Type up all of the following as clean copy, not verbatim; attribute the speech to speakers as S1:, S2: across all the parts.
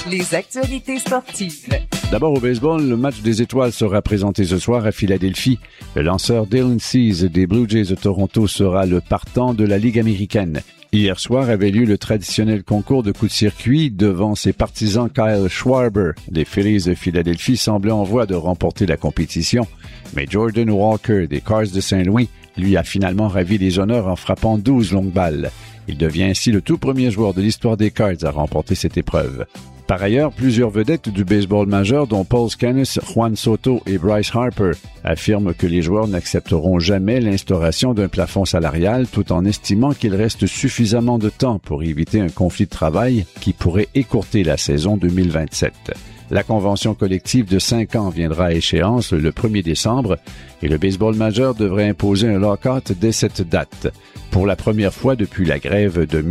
S1: les actualités sportives.
S2: D'abord au baseball, le match des étoiles sera présenté ce soir à Philadelphie. Le lanceur Dylan Cease des Blue Jays de Toronto sera le partant de la Ligue américaine. Hier soir avait lieu le traditionnel concours de coups de circuit devant ses partisans Kyle Schwarber. Les Phillies de Philadelphie semblaient en voie de remporter la compétition, mais Jordan Walker des Cards de Saint-Louis lui a finalement ravi les honneurs en frappant 12 longues balles. Il devient ainsi le tout premier joueur de l'histoire des Cards à remporter cette épreuve. Par ailleurs, plusieurs vedettes du baseball majeur, dont Paul Scanis, Juan Soto et Bryce Harper, affirment que les joueurs n'accepteront jamais l'instauration d'un plafond salarial tout en estimant qu'il reste suffisamment de temps pour éviter un conflit de travail qui pourrait écourter la saison 2027. La convention collective de 5 ans viendra à échéance le 1er décembre et le baseball majeur devrait imposer un lockout dès cette date. Pour la première fois depuis la grève de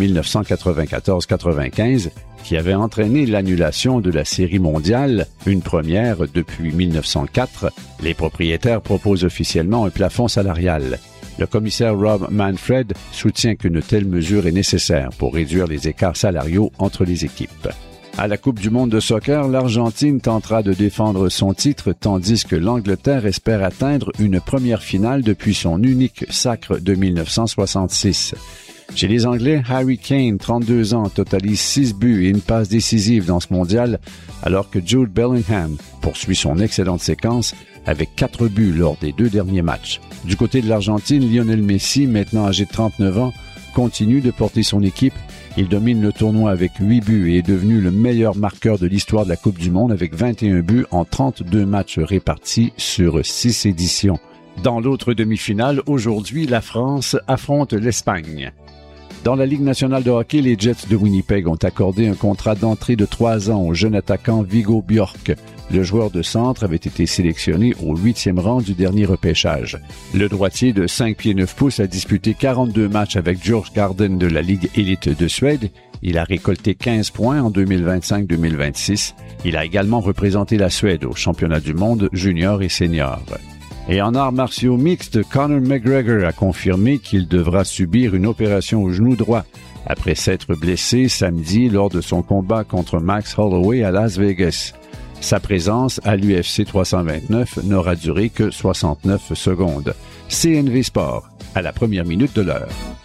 S2: 1994-95, qui avait entraîné l'annulation de la Série mondiale, une première depuis 1904, les propriétaires proposent officiellement un plafond salarial. Le commissaire Rob Manfred soutient qu'une telle mesure est nécessaire pour réduire les écarts salariaux entre les équipes. À la Coupe du monde de soccer, l'Argentine tentera de défendre son titre tandis que l'Angleterre espère atteindre une première finale depuis son unique sacre de 1966. Chez les Anglais, Harry Kane, 32 ans, totalise 6 buts et une passe décisive dans ce mondial, alors que Jude Bellingham poursuit son excellente séquence avec 4 buts lors des 2 derniers matchs. Du côté de l'Argentine, Lionel Messi, maintenant âgé de 39 ans, continue de porter son équipe. Il domine le tournoi avec 8 buts et est devenu le meilleur marqueur de l'histoire de la Coupe du Monde avec 21 buts en 32 matchs répartis sur 6 éditions. Dans l'autre demi-finale, aujourd'hui, la France affronte l'Espagne. Dans la Ligue nationale de hockey, les Jets de Winnipeg ont accordé un contrat d'entrée de 3 ans au jeune attaquant Viggo Bjork. Le joueur de centre avait été sélectionné au 8e rang du dernier repêchage. Le droitier de 5 pieds 9 pouces a disputé 42 matchs avec Djurgården de la Ligue élite de Suède. Il a récolté 15 points en 2025-2026. Il a également représenté la Suède au championnat du monde junior et senior. Et en arts martiaux mixtes, Conor McGregor a confirmé qu'il devra subir une opération au genou droit après s'être blessé samedi lors de son combat contre Max Holloway à Las Vegas. Sa présence à l'UFC 329 n'aura duré que 69 secondes. CNV Sport, à la première minute de l'heure.